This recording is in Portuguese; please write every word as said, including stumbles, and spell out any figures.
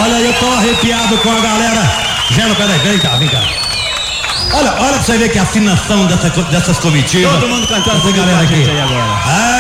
Olha, eu tô arrepiado com a galera. Gelo, peraí, vem cá, vem cá. Olha, olha pra você ver que afinação dessa, dessas comitivas. Todo mundo cantando essa galera aqui. Aí agora. Ah,